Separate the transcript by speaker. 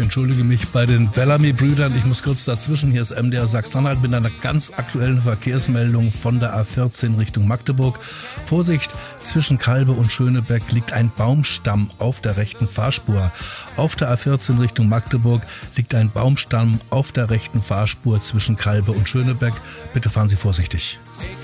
Speaker 1: entschuldige mich bei den Bellamy-Brüdern. Ich muss kurz dazwischen. Hier ist MDR Sachsen-Anhalt mit einer ganz aktuellen Verkehrsmeldung von der A14 Richtung Magdeburg. Vorsicht, zwischen Kalbe und Schönebeck liegt ein Baumstamm auf der rechten Fahrspur. Auf der A14 Richtung Magdeburg liegt ein Baumstamm auf der rechten Fahrspur zwischen Kalbe und Schönebeck. Bitte fahren Sie vorsichtig.